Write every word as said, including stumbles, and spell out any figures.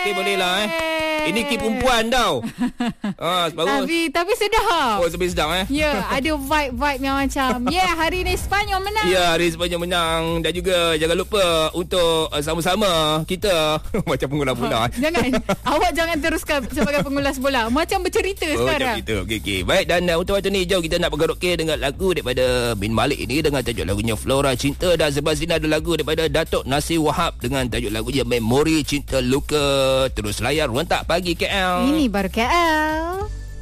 Okey, boleh lah eh. Ini key perempuan tau. Ah, bagus. Tapi tapi sedap. Oh, sampai sedap eh. Ya, ada vibe-vibe yang macam, ya, yeah, hari ni Sepanyol menang. Ya, hari Sepanyol menang. Dan juga jangan lupa untuk uh, sama-sama kita macam pengulas bola. Jangan. Awak jangan teruskan sebagai pengulas bola. Macam bercerita oh, sekarang. Macam itu. Okey, okey. Baik, dan uh, untuk waktu ni jom kita nak bergaduh dengan lagu daripada Bin Malik ini dengan tajuk lagunya Flora Cinta, dan sebelah sini ada lagu daripada Datuk Nasir Wahab dengan tajuk lagunya Memori Cinta Luka. Terus layar Rentak Pagi K L. Ini baru K L.